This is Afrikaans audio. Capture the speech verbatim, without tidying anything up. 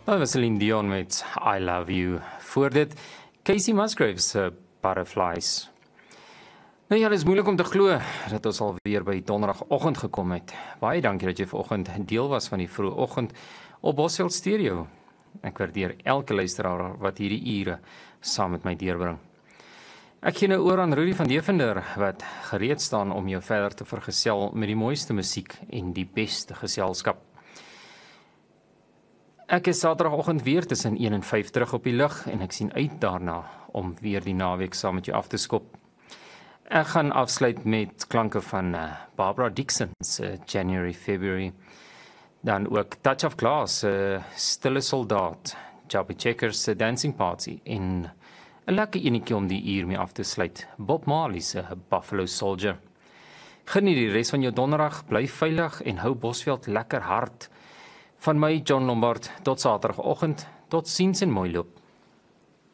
Dat was Celine Dion met I Love You. Voor dit, Casey Musgraves uh, Butterflies. Nou ja, dit is moeilik om te glo dat ons alweer by donderdagoggend gekom het. Baie dankie dat jy vanoggend deel was van die vroeë oggend op Bosveld Stereo. Ek waardeer elke luisteraar wat hierdie ure saam met my deurbring. Ek gee nou oor aan Rudy van Devender wat gereed staan om jou verder te vergesel met die mooiste musiek en die beste geselskap. Ek is saterdagoggend weer tussen een en vyf terug op die lug en ek sien uit daarna om weer die naweek saam met jou af te skop. Ek gaan afsluit met klanke van uh, Barbara Dixon se uh, January February. Dan ook Touch of Glass, uh, Stille Soldaat, Chubby Checkers se Dancing Party en 'n lekker enetjie om die uur mee af te sluit, Bob Marley se Buffalo Soldier. Geniet die res van jou donderdag, bly veilig en hou Bosveld lekker hard. Van my, John Lombard, tot saterdagoggend, tot ziens en mooi loop.